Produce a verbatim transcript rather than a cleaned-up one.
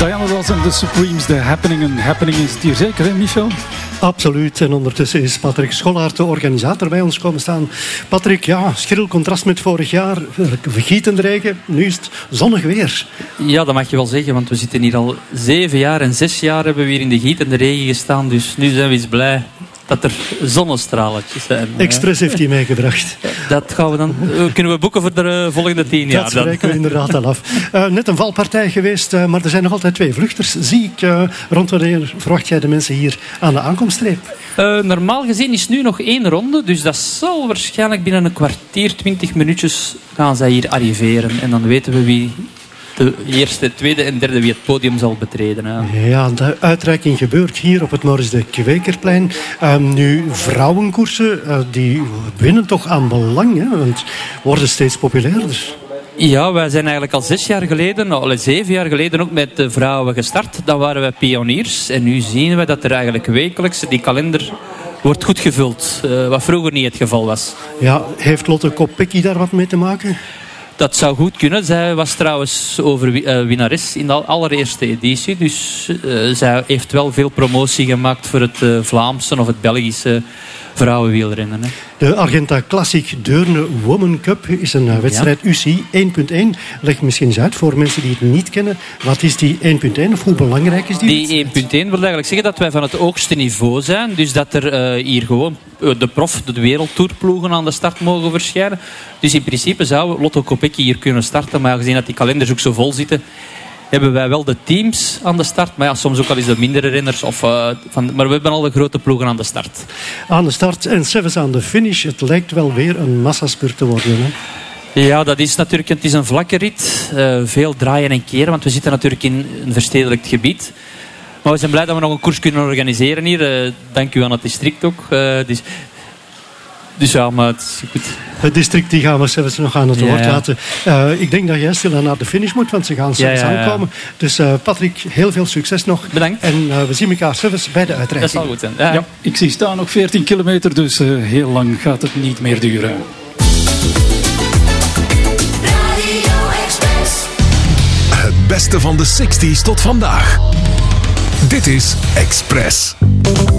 Diana Ross en de Supremes, The Happening. En Happening is het hier zeker, hè Michel? Absoluut. En ondertussen is Patrick Schollaert, de organisator, bij ons komen staan. Patrick, ja, schril contrast met vorig jaar. Vergietende regen, nu is het zonnig weer. Ja, dat mag je wel zeggen, want we zitten hier al zeven jaar en zes jaar hebben we hier in de gietende regen gestaan. Dus nu zijn we eens blij dat er zonnestraletjes zijn. Express heeft hij meegebracht. Dat gaan we dan, kunnen we boeken voor de volgende tien jaar. Dat spreken we inderdaad al af. Uh, net een valpartij geweest, uh, maar er zijn nog altijd twee vluchters. Zie ik, uh, rond wanneer verwacht jij de mensen hier aan de aankomststreep? Uh, normaal gezien is nu nog één ronde, dus dat zal waarschijnlijk binnen een kwartier, twintig minuutjes gaan zij hier arriveren. En dan weten we wie de eerste, tweede en derde wie het podium zal betreden. Hè. Ja, de uitreiking gebeurt hier op het Maurice de Kwekerplein. Uh, nu, vrouwenkoersen, uh, die winnen toch aan belang, hè, want worden steeds populairder. Ja, wij zijn eigenlijk al zes jaar geleden, al zeven jaar geleden ook met de vrouwen gestart. Dan waren wij pioniers en nu zien we dat er eigenlijk wekelijks die kalender wordt goed gevuld. Uh, wat vroeger niet het geval was. Ja, heeft Lotte Kopecky daar wat mee te maken? Dat zou goed kunnen. Zij was trouwens overwinnares in de allereerste editie. Dus uh, zij heeft wel veel promotie gemaakt voor het uh, Vlaamse of het Belgische vrouwenwielrennen. Hè. De Argenta Classic Deurne Women Cup is een uh, wedstrijd ja. U C I één punt één. Leg misschien eens uit voor mensen die het niet kennen. Wat is die één punt één of hoe belangrijk is die? Die één punt één wil eigenlijk zeggen dat wij van het hoogste niveau zijn. Dus dat er uh, hier gewoon de prof, de wereldtourploegen aan de start mogen verschijnen. Dus in principe zou Lotto Kopecky hier kunnen starten. Maar gezien dat die kalenders ook zo vol zitten, hebben wij wel de teams aan de start. Maar ja, soms ook al eens de mindere renners. Of, uh, van, maar we hebben al de grote ploegen aan de start. Aan de start en zelfs aan de finish. Het lijkt wel weer een massaspurt te worden. Hè? Ja, dat is natuurlijk het is een vlakke rit. Uh, veel draaien en keren. Want we zitten natuurlijk in een verstedelijkt gebied. Maar we zijn blij dat we nog een koers kunnen organiseren hier. Uh, dank u aan het district ook. Uh, dus, dus ja, maar het is goed. Het district die gaan we zelfs nog aan het woord ja, ja. laten. Uh, ik denk dat jij stil naar de finish moet, want ze gaan zelfs ja, ja, ja. aankomen. Dus uh, Patrick, heel veel succes nog. Bedankt. En uh, we zien elkaar zelfs bij de uitreiking. Dat zal goed zijn. Ja. Ja, ik zie staan nog veertien kilometer, dus uh, heel lang gaat het niet meer duren. Het beste van de zestig's tot vandaag. Dit is Express.